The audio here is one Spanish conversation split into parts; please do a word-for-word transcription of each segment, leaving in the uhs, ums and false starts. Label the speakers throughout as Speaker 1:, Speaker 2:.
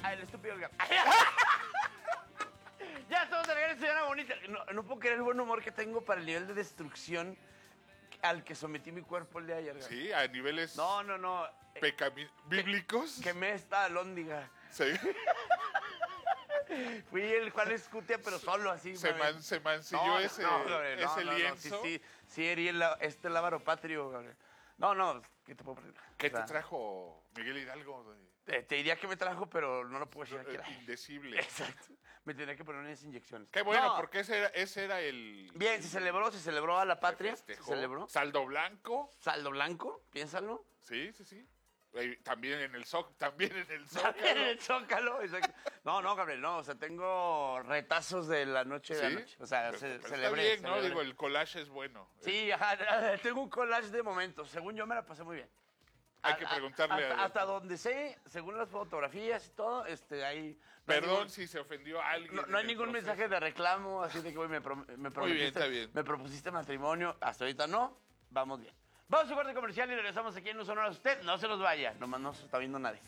Speaker 1: Ah, el estúpido Edgar. Ya estamos de regreso, señora bonita. No, no puedo creer el buen humor que tengo para el nivel de destrucción al que sometí mi cuerpo el día de ayer.
Speaker 2: Sí, a niveles
Speaker 1: No, no, no.
Speaker 2: pecami- bíblicos.
Speaker 1: Quemé esta alhóndiga.
Speaker 2: Sí.
Speaker 1: Fui el Juan Escutia, pero solo así.
Speaker 2: Se,
Speaker 1: mami.
Speaker 2: man, se mancilló
Speaker 1: No,
Speaker 2: ese,
Speaker 1: no, Gabriel, no,
Speaker 2: ese
Speaker 1: no, no,
Speaker 2: lienzo.
Speaker 1: sí, sí, sí, herí el, este lábaro patrio, Gabriel. No, no, ¿qué te puedo preguntar?
Speaker 2: ¿Qué
Speaker 1: O sea,
Speaker 2: te trajo Miguel Hidalgo?
Speaker 1: Te, te diría que me trajo, pero no lo puedo decir aquí.
Speaker 2: Eh, Indecible.
Speaker 1: Exacto. Me tendría que poner unas inyecciones.
Speaker 2: Qué bueno,
Speaker 1: No.
Speaker 2: porque ese era, ese era el...
Speaker 1: Bien, se celebró, se celebró a la patria. Se
Speaker 2: festejó.
Speaker 1: celebró.
Speaker 2: Saldo blanco.
Speaker 1: Saldo blanco, piénsalo.
Speaker 2: Sí, sí, sí. Eh, También en el Zócalo. También en el
Speaker 1: También en
Speaker 2: Zócalo.
Speaker 1: el Zócalo, exacto. No, no, Gabriel, no. O sea, tengo retazos de la noche de
Speaker 2: ¿Sí?
Speaker 1: la noche. O sea,
Speaker 2: Pero-
Speaker 1: se,
Speaker 2: pero
Speaker 1: celebré.
Speaker 2: Está bien, ¿no?
Speaker 1: celebré.
Speaker 2: Digo, el collage es bueno.
Speaker 1: Sí, ajá, tengo un collage de momentos. Según yo me la pasé muy bien.
Speaker 2: Hay
Speaker 1: A-
Speaker 2: que
Speaker 1: a-
Speaker 2: preguntarle
Speaker 1: hasta,
Speaker 2: a-
Speaker 1: hasta donde sé, según las fotografías y todo, este, ahí... no hay
Speaker 2: Perdón
Speaker 1: ningún-
Speaker 2: si se ofendió a alguien.
Speaker 1: No, no hay
Speaker 2: en el
Speaker 1: ningún
Speaker 2: proceso.
Speaker 1: mensaje de reclamo, así de que güey, me, pro- me prometiste,
Speaker 2: bien, está bien.
Speaker 1: me propusiste matrimonio. Hasta ahorita no, vamos bien. Vamos a un corte comercial y regresamos aquí en Un Sonora. Usted no se nos vaya, nomás no se está viendo nadie.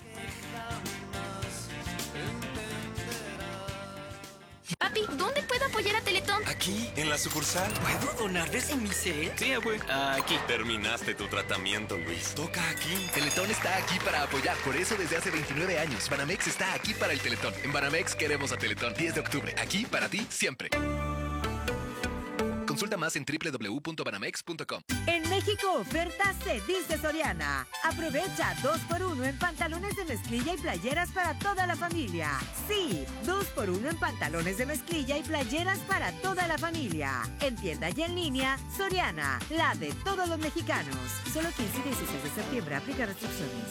Speaker 3: Papi, ¿dónde puedo apoyar a Teletón?
Speaker 4: Aquí, en la sucursal.
Speaker 5: ¿Puedo donar desde mi cel?
Speaker 4: Sí, abue.
Speaker 5: Aquí.
Speaker 4: Terminaste tu tratamiento, Luis. Toca aquí.
Speaker 6: Teletón está aquí para apoyar, por eso desde hace veintinueve años, Banamex está aquí para el Teletón. En Banamex queremos a Teletón. diez de octubre, aquí para ti siempre. Consulta más en doble u doble u doble u punto banamex punto com.
Speaker 7: En México, oferta se dice Soriana. Aprovecha dos por uno en pantalones de mezclilla y playeras para toda la familia. Sí, dos por uno en pantalones de mezclilla y playeras para toda la familia. En tienda y en línea, Soriana, la de todos los mexicanos. Solo quince y dieciséis de septiembre, aplica restricciones.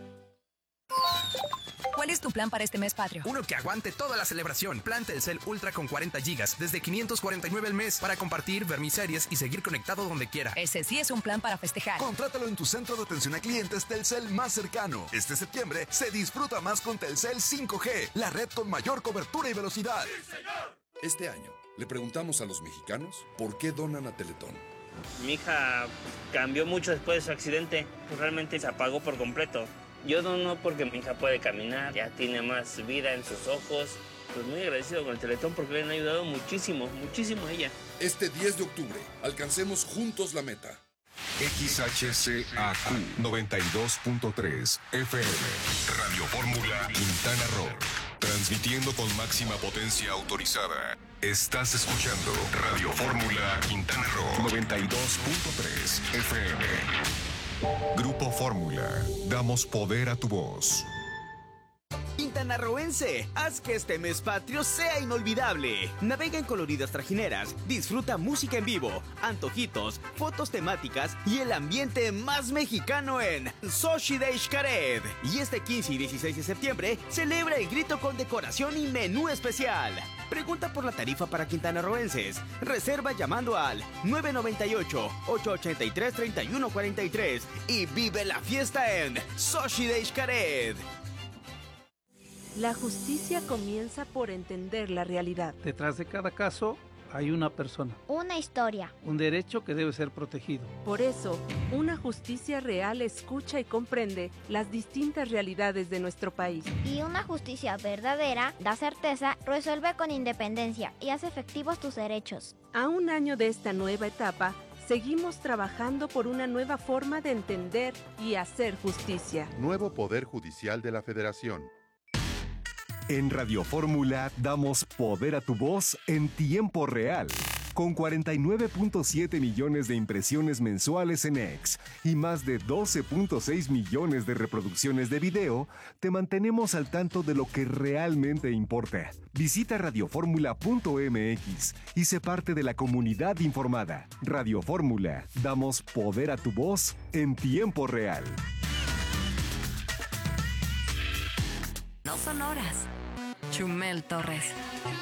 Speaker 8: ¿Cuál es tu plan para este mes patrio?
Speaker 9: Uno que aguante toda la celebración. Plan Telcel Ultra con cuarenta gigas desde quinientos cuarenta y nueve al mes para compartir, ver mis series y seguir conectado donde quiera.
Speaker 8: Ese sí es un plan para festejar.
Speaker 10: Contrátalo en tu centro de atención a clientes Telcel más cercano. Este septiembre se disfruta más con Telcel cinco G, la red con mayor cobertura y velocidad.
Speaker 11: ¡Sí, señor! Este año le preguntamos a los mexicanos por qué donan a Teletón.
Speaker 12: Mi hija cambió mucho después de su accidente. Realmente se apagó por completo. Yo dono porque mi hija puede caminar, ya tiene más vida en sus ojos. Pues muy agradecido con el Teletón porque le han ayudado muchísimo, muchísimo a ella.
Speaker 11: Este diez de octubre, alcancemos juntos la meta.
Speaker 13: X H C A Q noventa y dos punto tres F M Radio Fórmula Quintana Roo. Transmitiendo con máxima potencia autorizada. Estás escuchando Radio Fórmula Quintana Roo noventa y dos punto tres F M. Grupo Fórmula. Damos poder a tu voz.
Speaker 5: Quintanarroense, haz que este mes patrio sea inolvidable. Navega en coloridas trajineras, disfruta música en vivo, antojitos, fotos temáticas y el ambiente más mexicano en Xochitl de Xcaret. Y este quince y dieciséis de septiembre celebra el grito con decoración y menú especial. Pregunta por la tarifa para quintanarroenses. Reserva llamando al nueve nueve ocho, ocho ocho tres, tres uno cuatro tres y vive la fiesta en Xochitl de Xcaret.
Speaker 14: La justicia comienza por entender la realidad.
Speaker 15: Detrás de cada caso hay una persona.
Speaker 16: Una historia.
Speaker 15: Un derecho que debe ser protegido.
Speaker 14: Por eso, una justicia real escucha y comprende las distintas realidades de nuestro país.
Speaker 16: Y una justicia verdadera da certeza, resuelve con independencia y hace efectivos tus derechos.
Speaker 14: A un año de esta nueva etapa, seguimos trabajando por una nueva forma de entender y hacer justicia.
Speaker 17: Nuevo Poder Judicial de la Federación.
Speaker 13: En Radio Fórmula damos poder a tu voz en tiempo real. Con cuarenta y nueve punto siete millones de impresiones mensuales en X y más de doce punto seis millones de reproducciones de video, te mantenemos al tanto de lo que realmente importa. Visita radioformula punto m x y sé parte de la comunidad informada. Radio Fórmula, damos poder a tu voz en tiempo real.
Speaker 8: No son horas. Chumel Torres.